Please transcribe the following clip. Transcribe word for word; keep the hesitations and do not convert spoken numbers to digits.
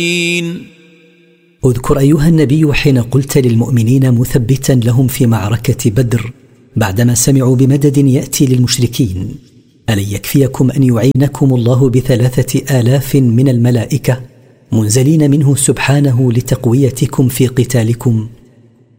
اذكر أيها النبي حين قلت للمؤمنين مثبتا لهم في معركة بدر بعدما سمعوا بمدد يأتي للمشركين: ألن يكفيكم أن يعينكم الله بثلاثة آلاف من الملائكة منزلين منه سبحانه لتقويتكم في قتالكم؟